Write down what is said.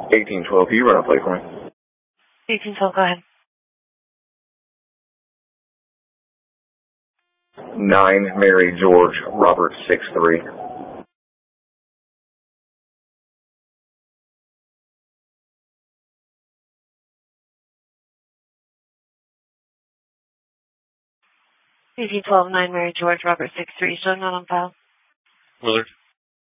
1812, can you run a play for me? 1812, go ahead. 9 Mary George Robert 63. CC 12, 9 Mary George, Robert 63, showing not on file. Willard.